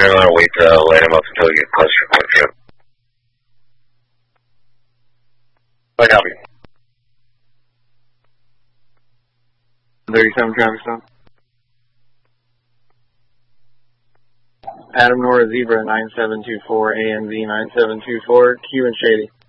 you're going to wait to light them up until you get closer to the trip. I copy. 37 traffic stop. Adam Nora Zebra 9724, ANZ 9724, Q and Shady.